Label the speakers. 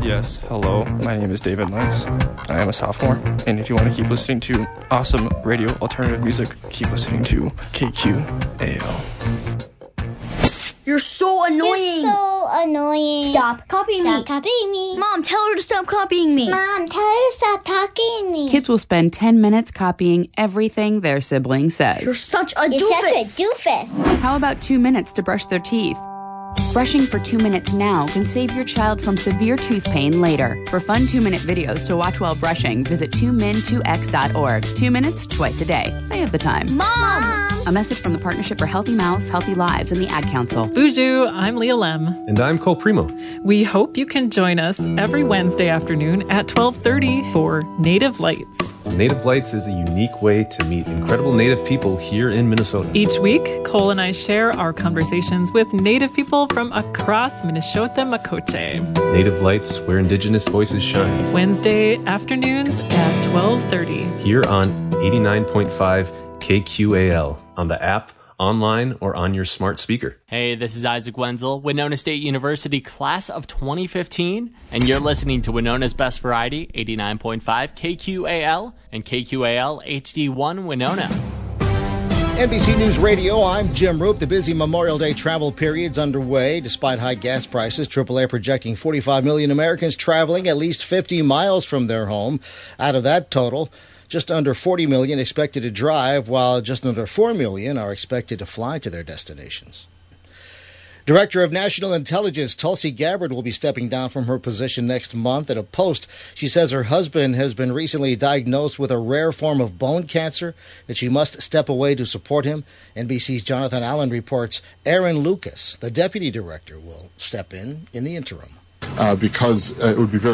Speaker 1: Yes, hello, my name is David Lentz. I am a sophomore, and if you want to keep listening to awesome radio alternative music, keep listening to KQAL.
Speaker 2: You're so annoying.
Speaker 3: You're so annoying.
Speaker 2: Stop copying me.
Speaker 3: Stop copying me.
Speaker 2: Mom, tell her to stop copying me.
Speaker 3: Mom, tell her to stop talking to me.
Speaker 4: Kids will spend 10 minutes copying everything their sibling says.
Speaker 2: You're such a
Speaker 3: You're
Speaker 2: doofus.
Speaker 3: such a doofus.
Speaker 4: How about 2 minutes to brush their teeth? Brushing for 2 minutes now can save your child from severe tooth pain later. For fun 2-minute videos to watch while brushing, visit 2min2x.org. 2 minutes, twice a day. They have the time.
Speaker 3: Mom!
Speaker 4: A message from the Partnership for Healthy Mouths, Healthy Lives, and the Ad Council.
Speaker 5: Bonjour, I'm Leah Lem.
Speaker 6: And I'm Cole Primo.
Speaker 5: We hope you can join us every Wednesday afternoon at 12:30 for Native Lights.
Speaker 6: Native Lights is a unique way to meet incredible Native people here in Minnesota.
Speaker 5: Each week, Cole and I share our conversations with Native people from across Minnesota Makoche.
Speaker 6: Native Lights, where Indigenous voices shine.
Speaker 5: Wednesday afternoons at 12:30.
Speaker 6: Here on 89.5 KQAL, on the app, online, or on your smart speaker.
Speaker 7: Hey, this is Isaac Wenzel, Winona State University class of 2015, and you're listening to Winona's Best Variety, 89.5 KQAL and KQAL HD1 Winona.
Speaker 8: NBC News Radio, I'm Jim Roop. The busy Memorial Day travel period's underway. Despite high gas prices, AAA projecting 45 million Americans traveling at least 50 miles from their home. Out of that total, just under 40 million expected to drive, while just under 4 million are expected to fly to their destinations. Director of National Intelligence Tulsi Gabbard will be stepping down from her position next month. At a post, she says her husband has been recently diagnosed with a rare form of bone cancer, that she must step away to support him. NBC's Jonathan Allen reports Aaron Lucas, the deputy director, will step in the interim.
Speaker 9: Because it would be very